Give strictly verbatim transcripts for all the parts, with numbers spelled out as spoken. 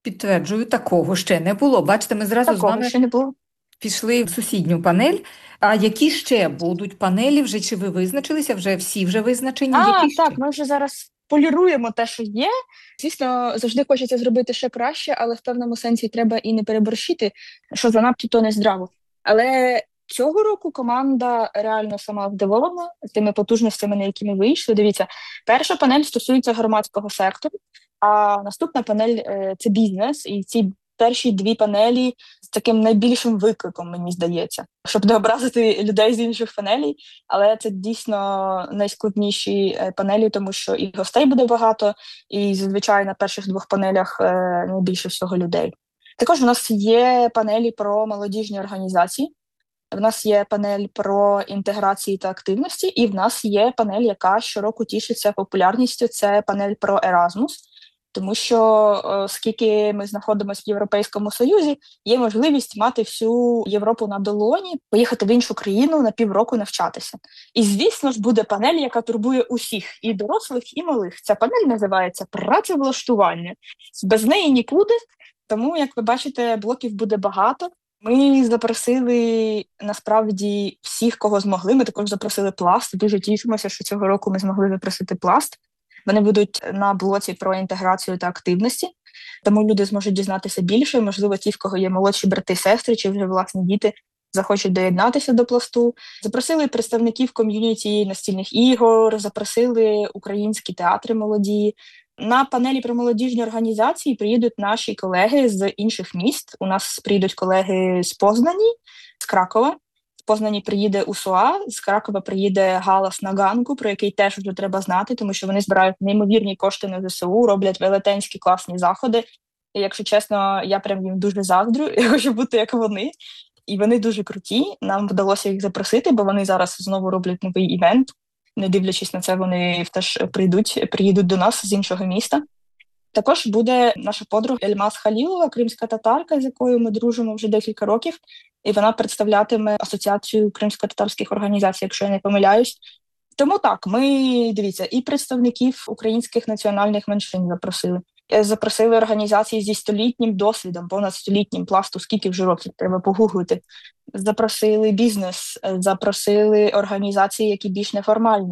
Підтверджую, такого ще не було. Бачите, ми зразу з Такого вами ще не було. пішли в сусідню панель. А які ще будуть панелі? Вже чи ви визначилися? Вже всі вже визначені? А, Які ще? так, ми вже зараз поліруємо те, що є. Звісно, завжди хочеться зробити ще краще, але в певному сенсі треба і не переборщити, що занадто то не здраво. Але цього року команда реально сама вдоволена тими потужностями, на які ми вийшли. Дивіться, перша панель стосується громадського сектору, а наступна панель е, це бізнес, і ці перші дві панелі з таким найбільшим викликом, мені здається, щоб не образити людей з інших панелей. Але це дійсно найскладніші е, панелі, тому що і гостей буде багато, і зазвичай на перших двох панелях е, найбільше всього людей. Також у нас є панелі про молодіжні організації, в нас є панель про інтеграції та активності, і в нас є панель, яка щороку тішиться популярністю, це панель про Еразмус. Тому що, оскільки ми знаходимося в Європейському Союзі, є можливість мати всю Європу на долоні, поїхати в іншу країну на півроку навчатися. І, звісно ж, буде панель, яка турбує усіх, і дорослих, і малих. Ця панель називається «Працевлаштування». Без неї нікуди, тому, як ви бачите, блоків буде багато. Ми запросили, насправді, всіх, кого змогли. Ми також запросили Пласт. Дуже тішимося, що цього року ми змогли запросити Пласт. Вони будуть на блоці про інтеграцію та активності, тому люди зможуть дізнатися більше. Можливо, ті, в кого є молодші брати, сестри, чи вже власні діти, захочуть доєднатися до Пласту. Запросили представників ком'юніті настільних ігор, запросили українські театри молоді. На панелі про молодіжні організації приїдуть наші колеги з інших міст. У нас приїдуть колеги з Познані, з Кракова. Познані приїде УСУА, з Кракова приїде Галас на Ганку, про який теж вже треба знати, тому що вони збирають неймовірні кошти на ЗСУ, роблять велетенські класні заходи. І, якщо чесно, я прям їм дуже заздрю, я хочу бути як вони. І вони дуже круті, нам вдалося їх запросити, бо вони зараз знову роблять новий івент. Не дивлячись на це, вони теж прийдуть, приїдуть до нас з іншого міста. Також буде наша подруга Ельмаз Халілова, кримська татарка, з якою ми дружимо вже декілька років, і вона представлятиме Асоціацію кримсько-татарських організацій, якщо я не помиляюсь. Тому так, ми, дивіться, і представників українських національних меншин запросили. Запросили організації зі столітнім досвідом, понад столітнім Пласту, скільки вже років, треба погуглити. Запросили бізнес, запросили організації, які більш неформальні.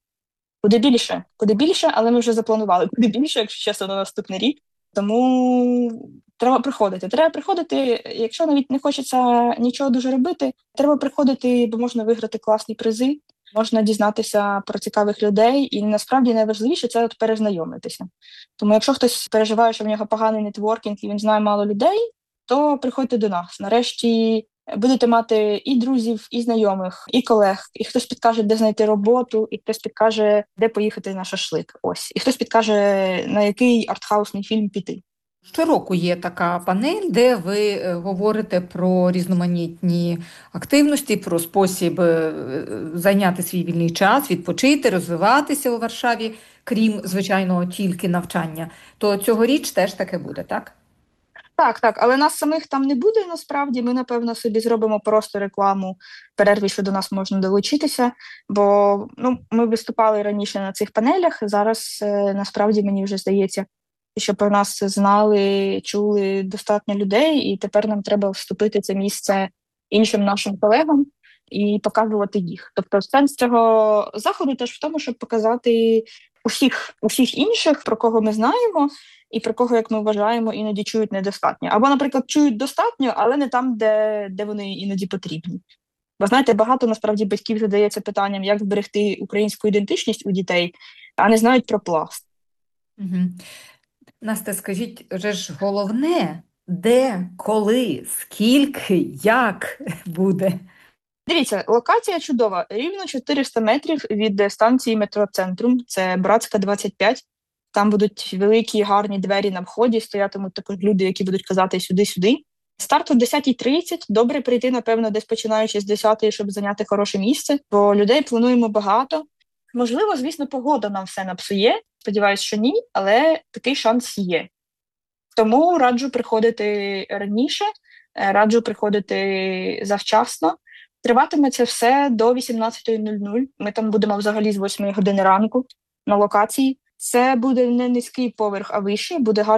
Куди більше, куди більше, але ми вже запланували. Куди більше, якщо чесно, на наступний рік. Тому треба приходити. Треба приходити, якщо навіть не хочеться нічого дуже робити, треба приходити, бо можна виграти класні призи, можна дізнатися про цікавих людей, і насправді найважливіше – це от перезнайомитися. Тому якщо хтось переживає, що в нього поганий нетворкінг і він знає мало людей, то приходьте до нас. Нарешті будете мати і друзів, і знайомих, і колег, і хтось підкаже, де знайти роботу, і хтось підкаже, де поїхати на шашлик. Ось. І хтось підкаже, на який артхаусний фільм піти. Щороку є така панель, де ви е, говорите про різноманітні активності, про спосіб е, зайняти свій вільний час, відпочити, розвиватися у Варшаві, крім, звичайно, тільки навчання. То цьогоріч теж таке буде, так? Так, так, але нас самих там не буде, насправді. Ми, напевно, собі зробимо просто рекламу в перерві, що до нас можна долучитися, бо ну, ми виступали раніше на цих панелях, зараз, е, насправді, мені вже здається, що про нас знали, чули достатньо людей, і тепер нам треба вступити це місце іншим нашим колегам і показувати їх. Тобто сенс цього заходу теж в тому, щоб показати усіх, усіх інших, про кого ми знаємо, і про кого, як ми вважаємо, іноді чують недостатньо. Або, наприклад, чують достатньо, але не там, де, де вони іноді потрібні. Бо, знаєте, багато, насправді, батьків задається питанням, як зберегти українську ідентичність у дітей, а не знають про Пласт. Угу. Настя, скажіть, вже ж головне, де, коли, скільки, як буде? Дивіться, локація чудова. Рівно чотириста метрів від станції метро Центрум. Це Братська, двадцять п'ять. Там будуть великі гарні двері на вході, стоятимуть також люди, які будуть казати сюди-сюди. Старт о десята тридцять. Добре прийти, напевно, десь починаючи з десятої, щоб зайняти хороше місце, бо людей плануємо багато. Можливо, звісно, погода нам все напсує. Сподіваюсь, що ні, але такий шанс є. Тому раджу приходити раніше, раджу приходити завчасно. Триватиме це все до вісімнадцята нуль нуль. Ми там будемо взагалі з восьмої години ранку на локації. Це буде не низький поверх, а вищий, буде гарний